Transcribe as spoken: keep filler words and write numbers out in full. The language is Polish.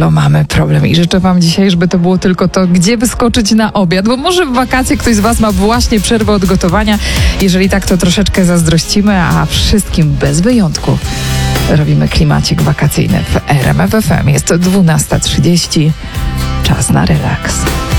halo, mamy problem i życzę wam dzisiaj, żeby to było tylko to, gdzie wyskoczyć na obiad, bo może w wakacje ktoś z was ma właśnie przerwę od gotowania. Jeżeli tak, to troszeczkę zazdrościmy, a wszystkim bez wyjątku robimy klimacik wakacyjny w R M F F M. Jest dwunasta trzydzieści, czas na relaks.